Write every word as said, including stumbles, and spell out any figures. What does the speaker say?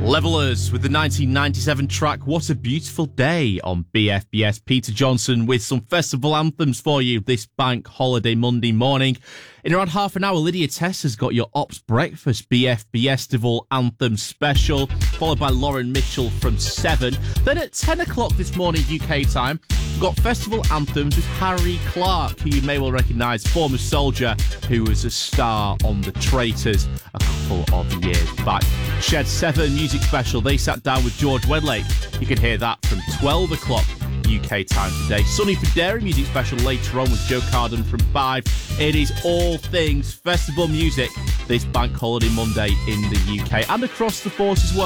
Levellers with the nineteen ninety-seven track What a Beautiful Day on B F B S. Peter Johnson with some festival anthems for you this bank holiday Monday morning. In around half an hour, Lydia Tess has got your Ops Breakfast B F B S Festival Anthem Special, followed by Lauren Mitchell from seven. Then at ten o'clock this morning U K time, we've got Festival Anthems with Harry Clark, who you may well recognise, former soldier who was a star on The Traitors a couple of years back. Shed seven Music Special, they sat down with George Wedlake. You can hear that from twelve o'clock U K time today. Sunny for Dairy Music Special later on with Joe Carden from five. It is all things festival music this bank holiday Monday in the U K and across the force as well.